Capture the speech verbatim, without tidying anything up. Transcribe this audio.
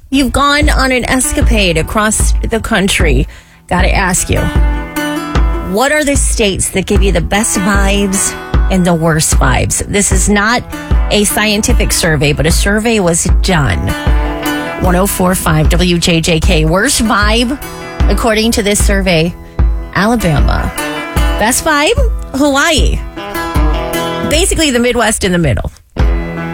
You've gone on an escapade across the country. Gotta ask you, what are the states that give you the best vibes and the worst vibes? This is not a scientific survey, but a survey was done. one oh four point five W J J K. Worst vibe, according to this survey, Alabama. Best vibe, Hawaii. Basically the Midwest in the middle.